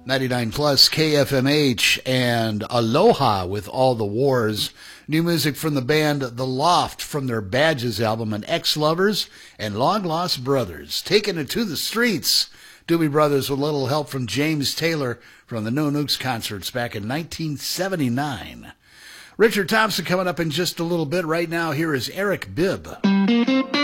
99 plus KFMH and Aloha with All the Wars. New music from the band The Loft from their Badges album, and Ex-Lovers and Long Lost Brothers. Taking it to the streets. Doobie Brothers with a little help from James Taylor from the No Nukes concerts back in 1979. Richard Thompson coming up in just a little bit. Right now, here is Eric Bibb.